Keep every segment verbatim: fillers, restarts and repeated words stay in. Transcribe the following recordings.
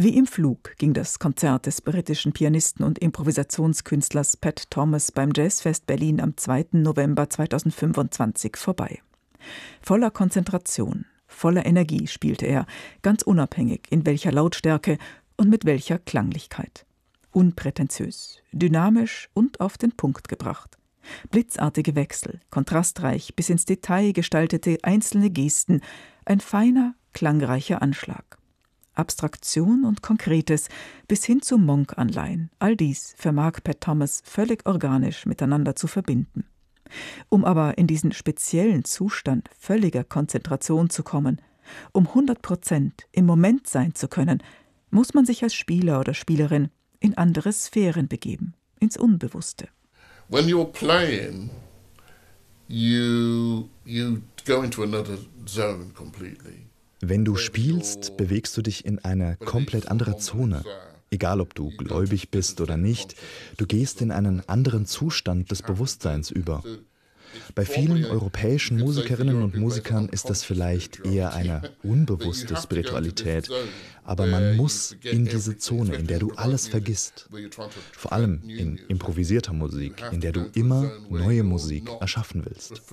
Wie im Flug ging das Konzert des britischen Pianisten und Improvisationskünstlers Pat Thomas beim Jazzfest Berlin am zweiten November zweitausendfünfundzwanzig vorbei. Voller Konzentration, voller Energie spielte er, ganz unabhängig in welcher Lautstärke und mit welcher Klanglichkeit. Unprätentiös, dynamisch und auf den Punkt gebracht. Blitzartige Wechsel, kontrastreich bis ins Detail gestaltete einzelne Gesten, ein feiner, klangreicher Anschlag. Abstraktion und Konkretes bis hin zu Monk-Anleihen, all dies vermag Pat Thomas völlig organisch miteinander zu verbinden. Um aber in diesen speziellen Zustand völliger Konzentration zu kommen, um hundert Prozent im Moment sein zu können, muss man sich als Spieler oder Spielerin in andere Sphären begeben, ins Unbewusste. When you're playing, you, you go into another zone completely. Wenn du spielst, bewegst du dich in eine komplett andere Zone. Egal, ob du gläubig bist oder nicht, du gehst in einen anderen Zustand des Bewusstseins über. Bei vielen europäischen Musikerinnen und Musikern ist das vielleicht eher eine unbewusste Spiritualität, aber man muss in diese Zone, in der du alles vergisst. Vor allem in improvisierter Musik, in der du immer neue Musik erschaffen willst.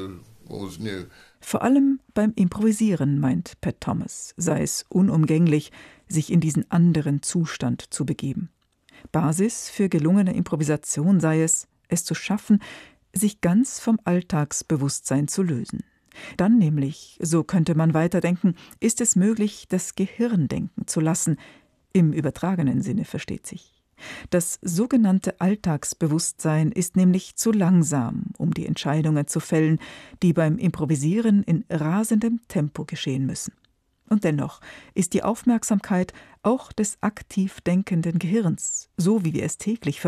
Vor allem beim Improvisieren, meint Pat Thomas, sei es unumgänglich, sich in diesen anderen Zustand zu begeben. Basis für gelungene Improvisation sei es, es zu schaffen, sich ganz vom Alltagsbewusstsein zu lösen. Dann nämlich, so könnte man weiterdenken, ist es möglich, das Gehirn denken zu lassen, im übertragenen Sinne versteht sich. Das sogenannte Alltagsbewusstsein ist nämlich zu langsam, um die Entscheidungen zu fällen, die beim Improvisieren in rasendem Tempo geschehen müssen. Und dennoch ist die Aufmerksamkeit auch des aktiv denkenden Gehirns, so wie wir es täglich verwenden,